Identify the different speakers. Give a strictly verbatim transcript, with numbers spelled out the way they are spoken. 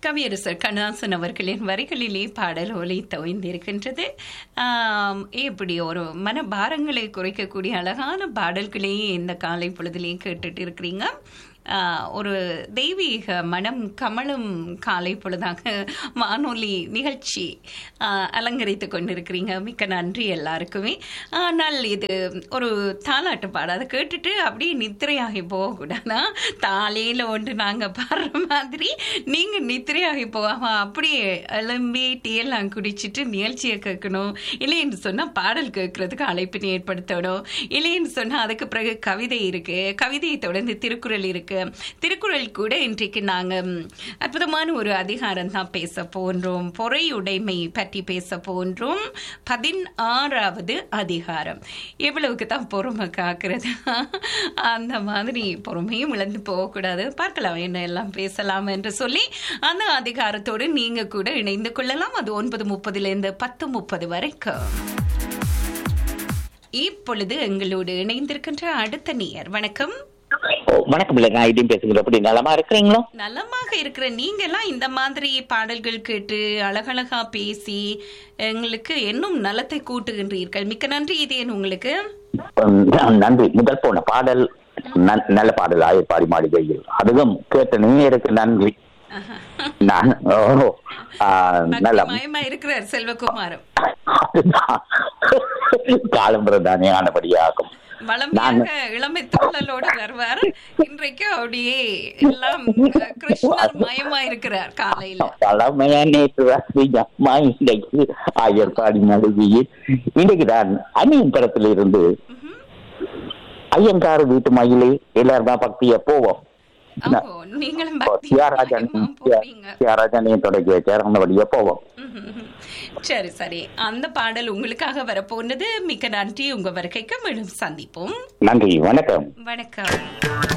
Speaker 1: கவியரசர் கண்ணதாசன் அவர்களின் வரிகளிலே பாடல் ஒலி தோய்ந்திருக்கின்றது. இப்படி ஒரு மனபாரங்களை குறைக்கக்கூடிய அழகான பாடல்களே இந்த காலை பொழுதிலே கேட்டுட்டு இருக்கிறீங்க. ஒரு தெய்வீக மனம் கமலும் காலை பொழுதாக வானொலி நிகழ்ச்சி அலங்கரித்து கொண்டிருக்கிறீங்க. மிக்க நன்றி எல்லாருக்குமே. ஆனால் இது ஒரு தாலாட்டு பாடு, அதை கேட்டுட்டு அப்படியே நித்திரையாகி போகக்கூடாதா? தாலையில் ஒன்று நாங்கள் பாடுற மாதிரி நீங்கள் நித்திரையாகி போகாம அப்படியே எலும்பி டீயெல்லாம் குடிச்சிட்டு நிகழ்ச்சியை கேட்கணும். இல்லைன்னு சொன்னால் பாடல் கேட்கறதுக்கு அழைப்பினை ஏற்படுத்தணும். இல்லைன்னு சொன்னால் அதுக்கு பிறகு கவிதை இருக்கு, கவிதையை தொடர்ந்து திருக்குறள் இருக்கு. திருக்குறள் கூட இன்றைக்கு நாங்கள் அற்புதமான ஒரு அதிகாரம் தான் பேச போன்றோம். பொறையுடைமை பற்றி பேச போன்றோம். பதினாறாவது அதிகாரம். எவ்வளவுக்கு தான் பொறுமை காக்கிறது, அந்த மாதிரி பொறுமையும் இழந்து போகக்கூடாது. பார்க்கலாம் என்ன எல்லாம் பேசலாம் என்று சொல்லி அந்த அதிகாரத்தோடு நீங்க கூட இணைந்து கொள்ளலாம். அது ஒன்பது முப்பதுல இருந்து பத்து முப்பது வரைக்கும். இப்பொழுது எங்களோடு இணைந்திருக்கின்ற அடுத்த நேயர். வணக்கம்.
Speaker 2: வணக்கம். இல்ல நான் இதையும் பேசுகிறேன். அப்படி நலமா இருக்கிறீங்களோ?
Speaker 1: நலமாக இருக்கிற நீங்க எல்லாம் இந்த மாதிரி பாடல்கள் கேட்டு அழகழகா பேசி எங்களுக்கு இன்னும் நலத்தை கூட்டுகின்றீர்கள். மிக்க நன்றி. இது ஏன் உங்களுக்கு
Speaker 2: நன்றி. முதல் போன பாடல் நல்ல பாடல், ஆயிரம் பாடி மாளிகையில். அதுவும் கேட்ட நீருக்கு நன்றி. நான் நல்ல
Speaker 1: மயமா இருக்கிறார் செல்வகுமாரம்.
Speaker 2: காலம்பரம் தானே ஆனபடியாகும்.
Speaker 1: வளமையாக இளமை துள்ளலோடு வருவார். இன்றைக்கு அப்படியே எல்லாம் கிருஷ்ணர் மயமா இருக்கிறார். காலையில
Speaker 2: பழமையா நேற்று அம்மா இன்றைக்கு ஆயர்பாடி மனைவியில் இன்றைக்குதான் அணியின் படத்துல இருந்து ஐயங்காறு வீட்டு மயிலே எல்லாருமா பக்திய போவோம். தியாகராஜனையும் தொடங்கி வச்சார் போவோம்.
Speaker 1: சரி சரி, அந்த பாடல் உங்களுக்காக வரப்போனது. மிக்க நன்றி. உங்க வருகைக்கு மீண்டும் சந்திப்போம்.
Speaker 2: நன்றி. வணக்கம்.
Speaker 1: வணக்கம்.